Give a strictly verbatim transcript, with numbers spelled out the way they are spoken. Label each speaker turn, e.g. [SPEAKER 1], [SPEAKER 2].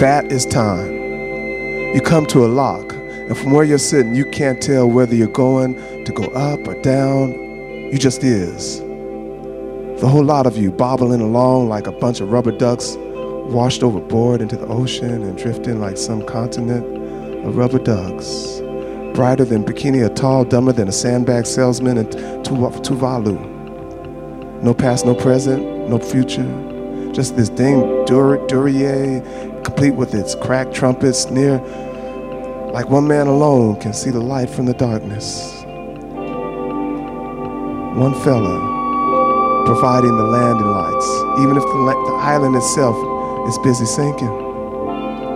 [SPEAKER 1] Fat is time. You come to a lock, and from where you're sitting, you can't tell whether you're going to go up or down. You just is. The whole lot of you bobbling along like a bunch of rubber ducks washed overboard into the ocean and drifting like some continent of rubber ducks. Brighter than Bikini Atoll, dumber than a sandbag salesman in Tuvalu. No past, no present, no future. Just this dang Dur- Duryea, complete with its cracked trumpets, near like one man alone can see the light from the darkness. One fella providing the landing lights, even if the, la- the island itself is busy sinking.